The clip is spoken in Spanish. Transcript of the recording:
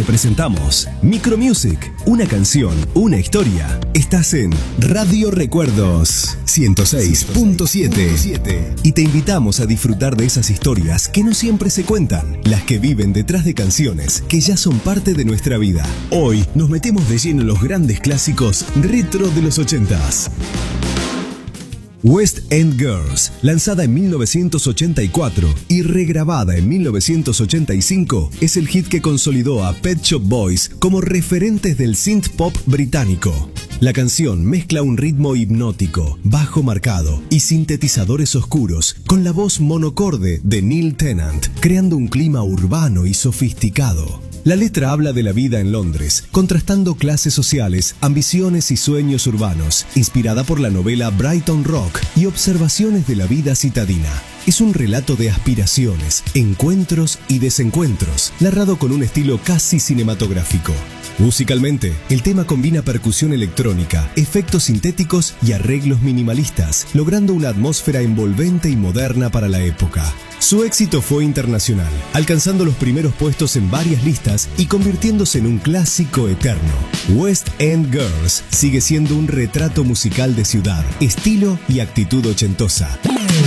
presentamos Micromusic, una canción, una historia. Estás en Radio Recuerdos 106.7 y te invitamos a disfrutar de esas historias que no siempre se cuentan, las que viven detrás de canciones que ya son parte de nuestra vida. Hoy nos metemos de lleno en los grandes clásicos retro de los 80s. West End Girls, lanzada en 1984 y regrabada en 1985, es el hit que consolidó a Pet Shop Boys como referentes del synth pop británico. La canción mezcla un ritmo hipnótico, bajo marcado y sintetizadores oscuros con la voz monocorde de Neil Tennant, creando un clima urbano y sofisticado. La letra habla de la vida en Londres, contrastando clases sociales, ambiciones y sueños urbanos, inspirada por la novela Brighton Rock y observaciones de la vida citadina. Es un relato de aspiraciones, encuentros y desencuentros, narrado con un estilo casi cinematográfico. Musicalmente, el tema combina percusión electrónica, efectos sintéticos y arreglos minimalistas, logrando una atmósfera envolvente y moderna para la época. Su éxito fue internacional, alcanzando los primeros puestos en varias listas y convirtiéndose en un clásico eterno. West End Girls sigue siendo un retrato musical de ciudad, estilo y actitud ochentosa.